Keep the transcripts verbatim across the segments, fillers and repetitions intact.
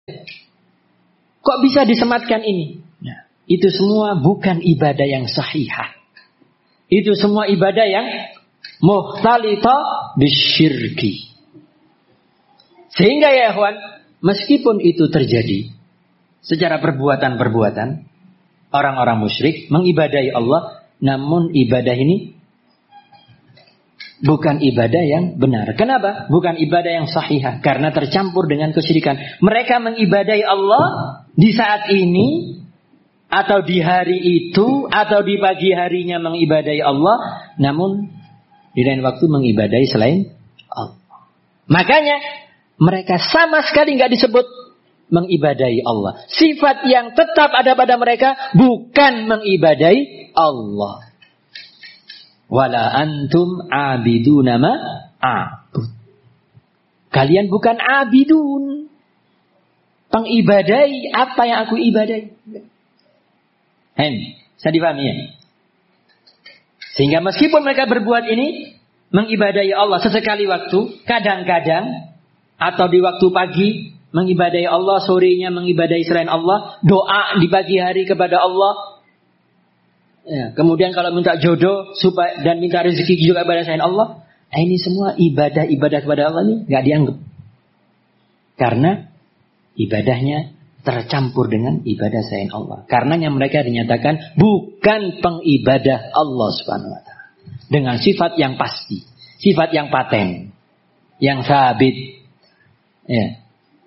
Kok bisa disematkan ini? Nah, itu semua bukan ibadah yang sahihah. Itu semua ibadah yang mukhtalita bisyirki. Sehingga ya ikhwan, meskipun itu terjadi secara perbuatan-perbuatan, orang-orang musyrik mengibadahi Allah, namun ibadah ini bukan ibadah yang benar. Kenapa? Bukan ibadah yang sahihah, karena tercampur dengan kesyirikan. Mereka mengibadahi Allah di saat ini, atau di hari itu, atau di pagi harinya mengibadahi Allah, namun di lain waktu mengibadahi selain Allah. Makanya mereka sama sekali nggak disebut mengibadahi Allah. Sifat yang tetap ada pada mereka bukan mengibadahi Allah. Wala antum abiduna ma a'bud. Kalian bukan abidun, pengibadai apa yang aku ibadai. Hen, saya dipahami ya? Sehingga meskipun mereka berbuat ini, mengibadahi Allah sesekali waktu, kadang-kadang, atau di waktu pagi, mengibadahi Allah, sorenya mengibadahi selain Allah, doa di pagi hari kepada Allah. Ya, kemudian kalau minta jodoh supaya dan minta rezeki juga kepada selain Allah, nah ini semua ibadah-ibadah kepada Allah ini nggak dianggap, karena ibadahnya tercampur dengan ibadah selain Allah. Karenanya mereka dinyatakan bukan pengibadah Allah Subhanahu wa taala. Dengan sifat yang pasti, sifat yang paten, yang sabit. Ya.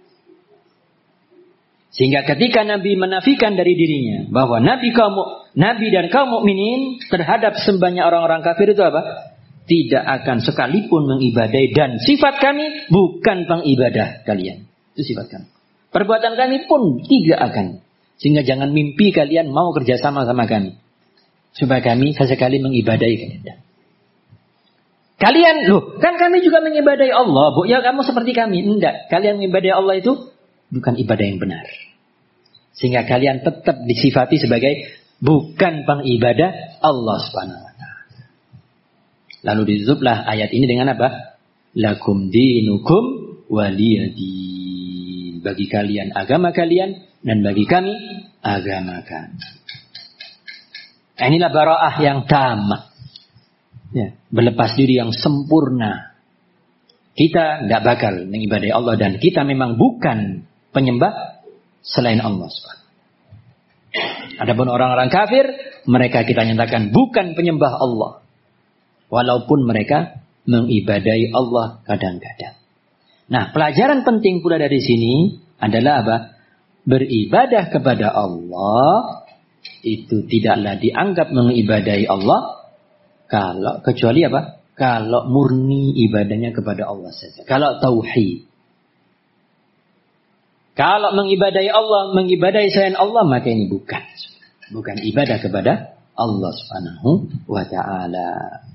Sehingga ketika Nabi menafikan dari dirinya bahwa Nabi kaum Nabi dan kaum mukminin terhadap sembahnya orang-orang kafir itu apa? Tidak akan sekalipun mengibadai, dan sifat kami bukan pengibadah kalian. Itu sifat kami. Perbuatan kami pun tidak akan. Sehingga jangan mimpi kalian mau kerjasama sama kami, supaya kami sesekali mengibadahi kalian. Kalian, loh, kan kami juga mengibadahi Allah, Bu. Ya kamu seperti kami. Enggak, kalian mengibadahi Allah itu bukan ibadah yang benar. Sehingga kalian tetap disifati sebagai bukan pengibadah Allah Subhanahu wa taala. Lalu ditutuplah ayat ini dengan apa? Lakum dinukum waliyadin. Bagi kalian agama kalian, dan bagi kami agama kami. Inilah bara'ah yang tamat. Ya, berlepas diri yang sempurna. Kita tidak bakal mengibadahi Allah, dan kita memang bukan penyembah selain Allah. Adapun orang-orang kafir, mereka kita nyatakan bukan penyembah Allah, walaupun mereka mengibadahi Allah kadang-kadang. Nah, pelajaran penting pula dari sini adalah apa? Beribadah kepada Allah itu tidaklah dianggap mengibadahi Allah kalau kecuali apa? Kalau murni ibadahnya kepada Allah saja. Kalau tauhid. Kalau mengibadahi Allah, mengibadahi selain Allah, maka ini bukan bukan ibadah kepada Allah Subhanahu wa taala.